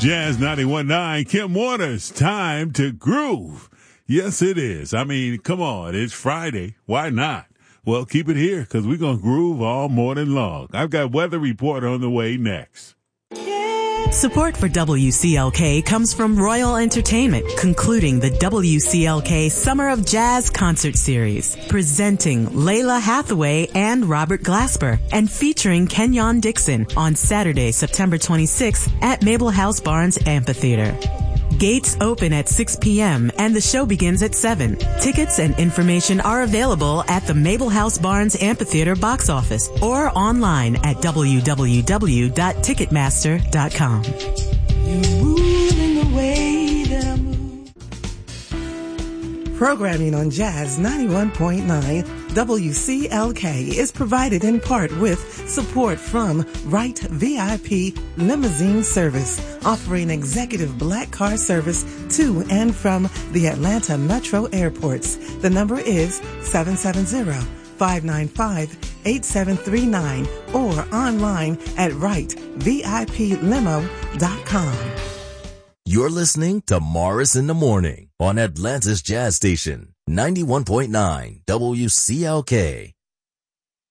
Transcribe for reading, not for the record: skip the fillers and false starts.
Jazz 91.9, Kim Waters, time to groove. Yes, it is. I mean, come on, it's Friday. Why not? Well, keep it here because we're going to groove all morning long. I've got weather report on the way next. Support for WCLK comes from Royal Entertainment, concluding the WCLK Summer of Jazz Concert Series, presenting Layla Hathaway and Robert Glasper, and featuring Kenyon Dixon on Saturday, September 26th at Mabel House Barnes Amphitheater. Gates open at 6 p.m. and the show begins at 7. Tickets and information are available at the Mabel House Barnes Amphitheater box office or online at www.ticketmaster.com. You're moving the way that I move. Programming on Jazz 91.9 WCLK is provided in part with support from Wright VIP Limousine Service, offering executive black car service to and from the Atlanta Metro airports. The number is 770-595-8739 or online at wrightviplimo.com. You're listening to Morris in the Morning on Atlanta's Jazz Station, 91.9 WCLK.